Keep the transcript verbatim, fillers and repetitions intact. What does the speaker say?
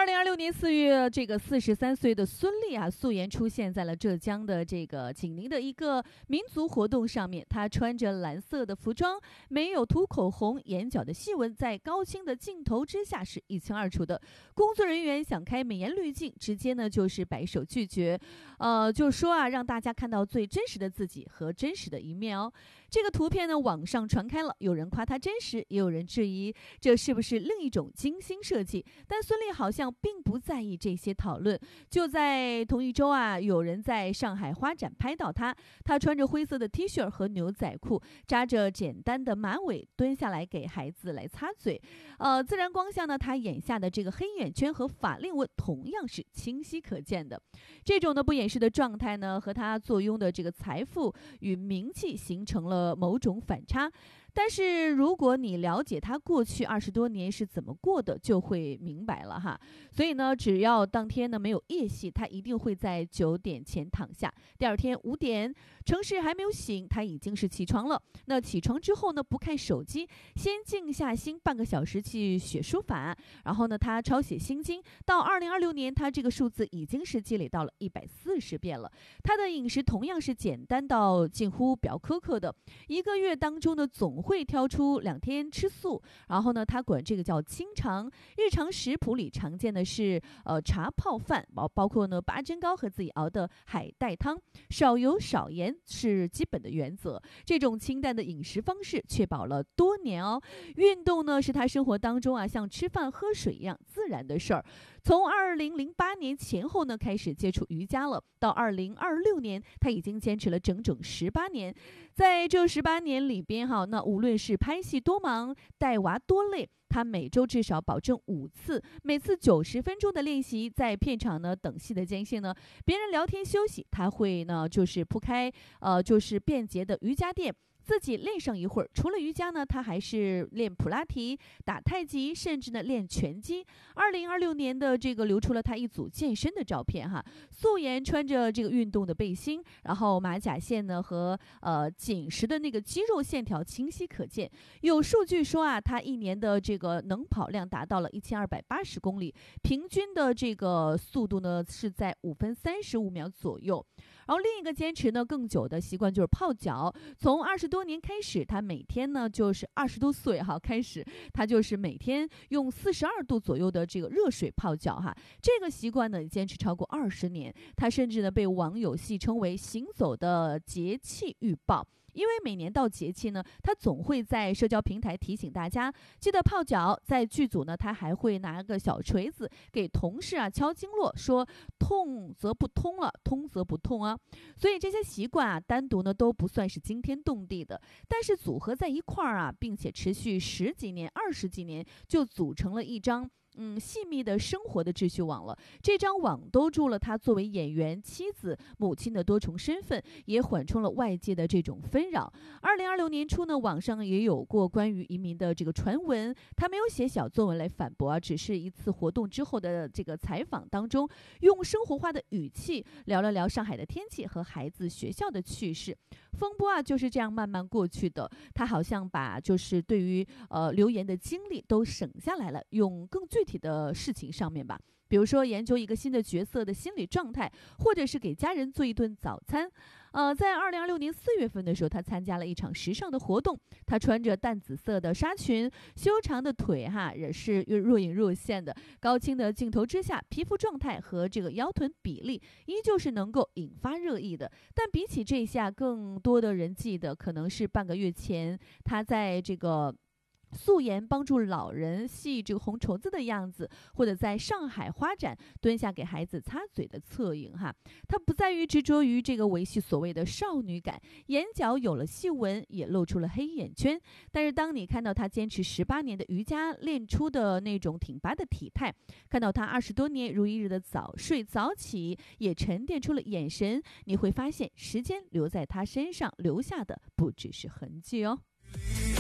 零二六年四月，这个四十三岁的孙俪啊，素颜出现在了浙江的这个景宁的一个民族活动上面。她穿着蓝色的服装，没有涂口红，眼角的细纹在高清的镜头之下是一清二楚的。工作人员想开美颜滤镜，直接呢就是摆手拒绝，呃，就是说啊，让大家看到最真实的自己和真实的一面哦。这个图片呢网上传开了，有人夸它真实，也有人质疑这是不是另一种精心设计。但孙俪好像并不在意这些讨论。就在同一周啊，有人在上海花展拍到她，她穿着灰色的 T 恤和牛仔裤，扎着简单的马尾，蹲下来给孩子来擦嘴。呃，自然光下呢，她眼下的这个黑眼圈和法令纹同样是清晰可见的。这种的不掩饰的状态呢，和她坐拥的这个财富与名气形成了某种反差。但是如果你了解他过去二十多年是怎么过的，就会明白了哈。所以呢，只要当天呢没有夜戏，他一定会在九点前躺下。第二天五点，城市还没有醒，他已经是起床了。那起床之后呢，不看手机，先静下心半个小时去写书法，然后呢，他抄写心经。到二零二六年，他这个数字已经是积累到了一百四十遍了。他的饮食同样是简单到近乎表苛刻的，一个月当中呢总会挑出两天吃素，然后呢，他管这个叫清肠。日常食谱里常见的是呃茶泡饭，包包括呢八珍糕和自己熬的海带汤，少油少盐是基本的原则。这种清淡的饮食方式确保了多年哦。运动呢是他生活当中啊像吃饭喝水一样自然的事儿。从二零零八年前后呢开始接触瑜伽了，到二零二六年他已经坚持了整整十八年。在这十八年里边哈，那无论是拍戏多忙，带娃多累，他每周至少保证五次，每次九十分钟的练习。在片场呢等戏的间隙呢，别人聊天休息，他会呢就是铺开呃就是便捷的瑜伽垫，自己练上一会儿。除了瑜伽呢，他还是练普拉提、打太极，甚至呢练拳击。二零二六年的这个流出了他一组健身的照片哈，素颜穿着这个运动的背心，然后马甲线呢和呃紧实的那个肌肉线条清晰可见。有数据说啊，他一年的这个能跑量达到了一千二百八十公里，平均的这个速度呢是在五分三十五秒左右。然后另一个坚持呢更久的习惯就是泡脚，从二十多年开始，他每天呢就是二十多岁哈开始，他就是每天用四十二度左右的这个热水泡脚哈。这个习惯呢坚持超过二十年，他甚至呢被网友戏称为行走的节气预报。因为每年到节气呢，他总会在社交平台提醒大家记得泡脚。在剧组呢，他还会拿个小锤子给同事啊敲经络，说痛则不通了，通则不痛啊。所以这些习惯啊，单独呢都不算是惊天动地的，但是组合在一块儿啊，并且持续十几年、二十几年，就组成了一张嗯，细密的生活的秩序网了。这张网兜住了他作为演员、妻子、母亲的多重身份，也缓冲了外界的这种纷扰。二零二六年初呢，网上也有过关于移民的这个传闻，他没有写小作文来反驳啊，只是一次活动之后的这个采访当中，用生活化的语气聊了聊上海的天气和孩子学校的趣事。风波啊就是这样慢慢过去的，他好像把就是对于呃留言的精力都省下来了，用更具体的事情上面吧，比如说研究一个新的角色的心理状态，或者是给家人做一顿早餐。呃，在二零二六年四月份的时候，他参加了一场时尚的活动，他穿着淡紫色的纱裙，修长的腿哈也是若隐若现的，高清的镜头之下，皮肤状态和这个腰臀比例依旧是能够引发热议的。但比起这下，更多的人记得可能是半个月前他在这个素颜帮助老人系这个红绸子的样子，或者在上海花展蹲下给孩子擦嘴的侧影哈。他不在于执着于这个维系所谓的少女感，眼角有了细纹，也露出了黑眼圈。但是当你看到他坚持十八年的瑜伽练出的那种挺拔的体态，看到他二十多年如一日的早睡早起，也沉淀出了眼神，你会发现时间留在他身上留下的不只是痕迹哦。